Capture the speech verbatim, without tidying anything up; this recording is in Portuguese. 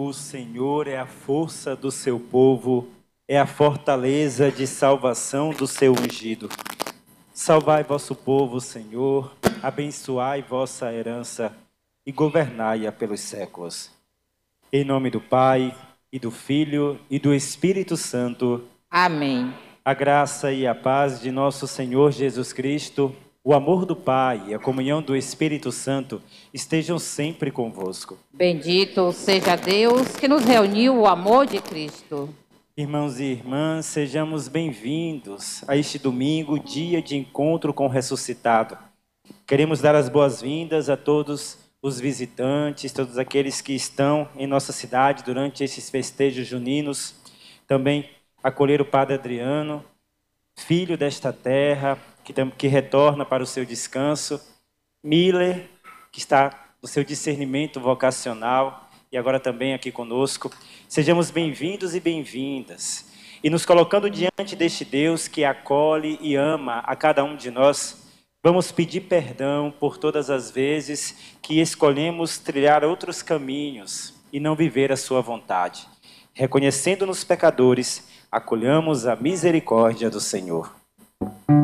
O Senhor é a força do seu povo, é a fortaleza de salvação do seu ungido. Salvai vosso povo, Senhor, abençoai vossa herança e governai-a pelos séculos. Em nome do Pai, e do Filho, e do Espírito Santo. Amém. A graça e a paz de nosso Senhor Jesus Cristo, o amor do Pai e a comunhão do Espírito Santo estejam sempre convosco. Bendito seja Deus que nos reuniu o amor de Cristo. Irmãos e irmãs, sejamos bem-vindos a este domingo, dia de encontro com o ressuscitado. Queremos dar as boas-vindas a todos os visitantes, todos aqueles que estão em nossa cidade durante esses festejos juninos. Também acolher o Padre Adriano, filho desta terra, que, que retorna para o seu descanso. Miller, que está no seu discernimento vocacional e agora também aqui conosco. Sejamos bem-vindos e bem-vindas. E nos colocando diante deste Deus que acolhe e ama a cada um de nós, vamos pedir perdão por todas as vezes que escolhemos trilhar outros caminhos e não viver a sua vontade. Reconhecendo-nos pecadores, acolhamos a misericórdia do Senhor.